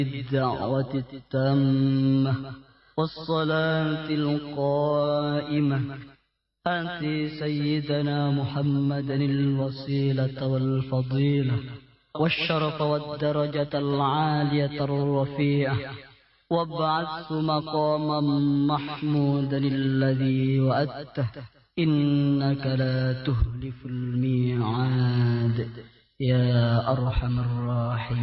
الدعوة التامة والصلاة القائمة آت سيدنا محمدا الوسيلة والفضيلة والشرف والدرجة العالية الرفيعة وابعثه مقاما محمودا الذي وعدته إنك لا تخلف الميعاد يا أرحم الراحمين.